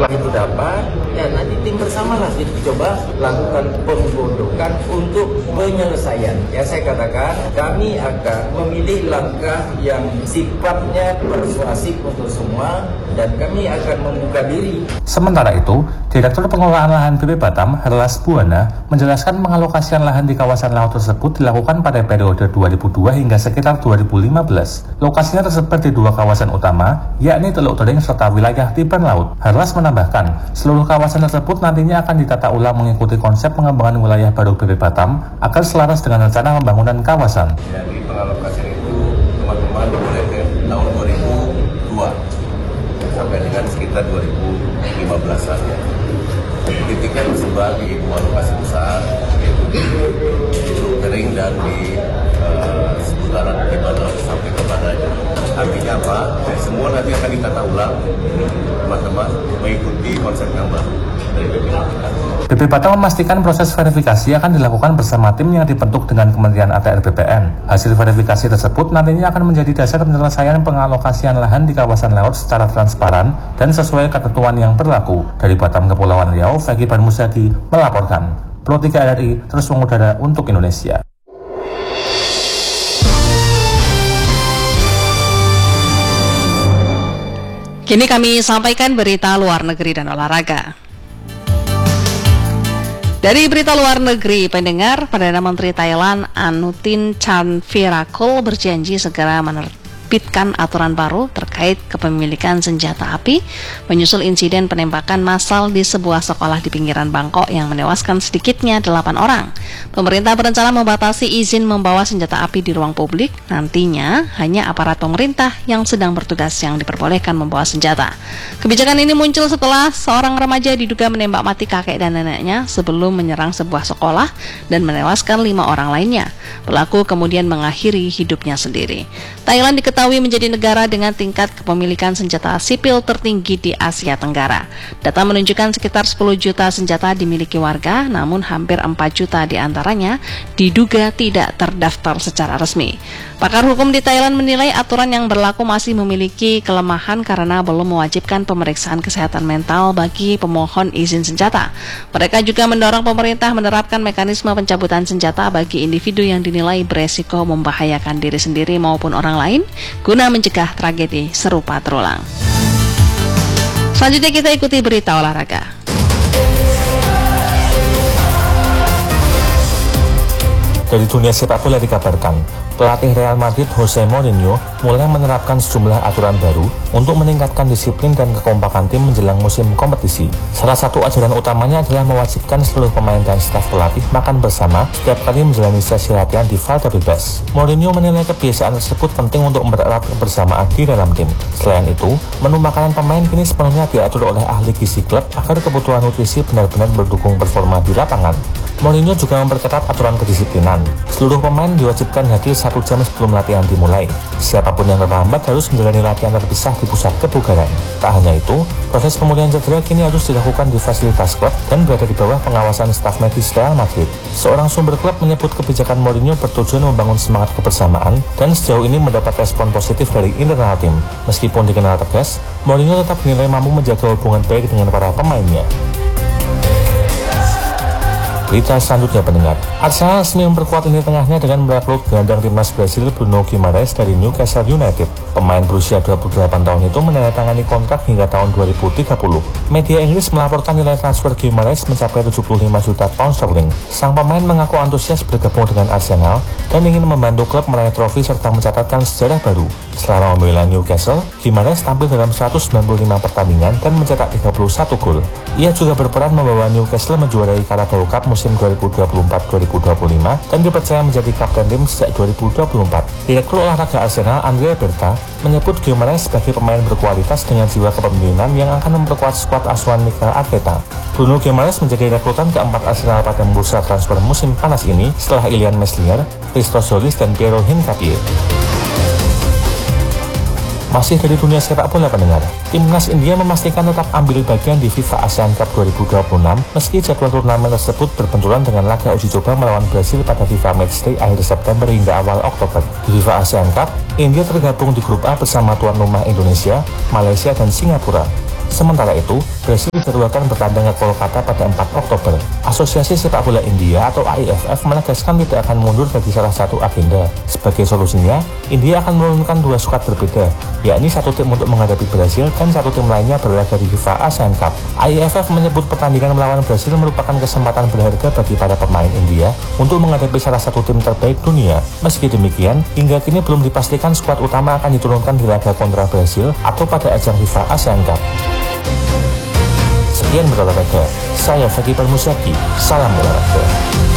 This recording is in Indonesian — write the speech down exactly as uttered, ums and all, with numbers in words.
Setelah itu dapat, ya nanti tim bersamalah kita coba lakukan penggodokan untuk penyelesaian. Ya saya katakan, kami akan memilih langkah yang sifatnya persuasif untuk semua dan kami akan membuka diri. Sementara itu, Direktur Pengelolaan Lahan B P Batam, Herlas Buana, menjelaskan pengalokasian lahan di kawasan laut tersebut dilakukan pada periode dua ribu dua hingga sekitar dua ribu lima belas. Lokasinya tersebar di dua kawasan utama, yakni Teluk Tering serta wilayah Tiban Laut. Herlas menambahkan, seluruh kawasan tersebut nantinya akan ditata ulang mengikuti konsep pengembangan wilayah baru B P Batam agar selaras dengan rencana pembangunan kawasan. Jadi pengalokasian itu teman-teman dimulai dari tahun dua ribu dua sampai dengan sekitar dua ribu lima belas-an ya. Titiknya tersebar di dua lokasi besar, yaitu di Teluk Tering dan di uh, seputaran Tiban Laut sampai ke Padanya. Artinya apa? Ya, semua nanti akan ditata ulang, teman-teman, mengikuti konsep yang baru dari B P Batam. B P Batam memastikan proses verifikasi akan dilakukan bersama tim yang dibentuk dengan Kementerian A T R B P N. Hasil verifikasi tersebut nantinya akan menjadi dasar penyelesaian pengalokasian lahan di kawasan laut secara transparan dan sesuai ketentuan yang berlaku. Dari Batam, Kepulauan Riau, Fegi Barmusadi melaporkan. Pro tiga R I terus mengudara untuk Indonesia. Kini kami sampaikan berita luar negeri dan olahraga. Dari berita luar negeri, pendengar, Perdana Menteri Thailand Anutin Charnvirakul berjanji segera menerbitkan aturan baru terkait kepemilikan senjata api menyusul insiden penembakan massal di sebuah sekolah di pinggiran Bangkok yang menewaskan sedikitnya delapan orang. Pemerintah berencana membatasi izin membawa senjata api di ruang publik. Nantinya hanya aparat pemerintah yang sedang bertugas yang diperbolehkan membawa senjata. Kebijakan ini muncul setelah seorang remaja diduga menembak mati kakek dan neneknya sebelum menyerang sebuah sekolah dan menewaskan lima orang lainnya. Pelaku kemudian mengakhiri hidupnya sendiri. Thailand diketahui menjadi negara dengan tingkat kepemilikan senjata sipil tertinggi di Asia Tenggara. Data menunjukkan sekitar sepuluh juta senjata dimiliki warga, namun hampir empat juta di antaranya diduga tidak terdaftar secara resmi. Pakar hukum di Thailand menilai aturan yang berlaku masih memiliki kelemahan karena belum mewajibkan pemeriksaan kesehatan mental bagi pemohon izin senjata. Mereka juga mendorong pemerintah menerapkan mekanisme pencabutan senjata bagi individu yang dinilai beresiko membahayakan diri sendiri maupun orang lain guna mencegah tragedi serupa terulang. Selanjutnya kita ikuti berita olahraga. Dari dunia sepak bola dikabarkan, pelatih Real Madrid Jose Mourinho mulai menerapkan sejumlah aturan baru untuk meningkatkan disiplin dan kekompakan tim menjelang musim kompetisi. Salah satu ajaran utamanya adalah mewajibkan seluruh pemain dan staf pelatih makan bersama setiap kali menjalani sesi latihan di Valda bebas. Mourinho menilai kebiasaan tersebut penting untuk mempererat kebersamaan di dalam tim. Selain itu, menu makanan pemain kini sepenuhnya diatur oleh ahli gizi klub agar kebutuhan nutrisi benar-benar mendukung performa di lapangan. Mourinho juga memperketat aturan kedisiplinan. Seluruh pemain diwajibkan hadir satu jam sebelum latihan dimulai. Siapapun yang terlambat harus menjalani latihan terpisah di pusat kebugaran. Tak hanya itu, proses pemulihan cedera kini harus dilakukan di fasilitas klub dan berada di bawah pengawasan staf medis Real Madrid. Seorang sumber klub menyebut kebijakan Mourinho bertujuan membangun semangat kebersamaan dan sejauh ini mendapat respon positif dari internal tim. Meskipun dikenal tegas, Mourinho tetap dinilai mampu menjaga hubungan baik dengan para pemainnya. Berita selanjutnya pendengar, Arsenal resmi memperkuat lini tengahnya dengan merekrut gelandang timnas Brasil Bruno Guimaraes dari Newcastle United. Pemain berusia dua puluh delapan tahun itu menandatangani kontrak hingga tahun dua ribu tiga puluh. Media Inggris melaporkan nilai transfer Guimaraes mencapai tujuh puluh lima juta pound sterling. Sang pemain mengaku antusias bergabung dengan Arsenal dan ingin membantu klub meraih trofi serta mencatatkan sejarah baru. Selama membela Newcastle, Guimaraes tampil dalam seratus sembilan puluh lima pertandingan dan mencetak tiga puluh satu gol. Ia juga berperan membawa Newcastle menjuarai Carabao Cup musim dua ribu dua puluh empat dua ribu dua puluh lima dan dipercaya menjadi kapten tim sejak dua ribu dua puluh empat. Direktur olahraga Arsenal Andrea Berta menyebut Guimaraes sebagai pemain berkualitas dengan jiwa kepemimpinan yang akan memperkuat skuad asuhan Mikel Arteta. Bruno Guimaraes menjadi rekrutan keempat Arsenal pada bursa transfer musim panas ini setelah Ilian Meslier, Christos Zolis dan Piero Hincapié. Masih dari dunia sepak bola pendengar, timnas India memastikan tetap ambil bagian di FIFA ASEAN Cup dua ribu dua puluh enam meski jadwal turnamen tersebut berbenturan dengan laga uji coba melawan Brasil pada FIFA Matchday akhir September hingga awal Oktober. Di FIFA ASEAN Cup, India tergabung di grup A bersama tuan rumah Indonesia, Malaysia, dan Singapura. Sementara itu, Brasil dijadwalkan bertandang ke Kolkata pada empat Oktober. Asosiasi Sepak Bola India atau A I F F menegaskan tidak akan mundur bagi salah satu agenda. Sebagai solusinya, India akan menurunkan dua skuad berbeda, yakni satu tim untuk menghadapi Brasil dan satu tim lainnya berlaga di FIFA ASEAN Cup. A I F F menyebut pertandingan melawan Brasil merupakan kesempatan berharga bagi para pemain India untuk menghadapi salah satu tim terbaik dunia. Meski demikian, hingga kini belum dipastikan skuad utama akan diturunkan di laga kontra Brasil atau pada ajang FIFA ASEAN Cup. Sekian berolahraga, saya Fakih Permusyaki, salam olahraga.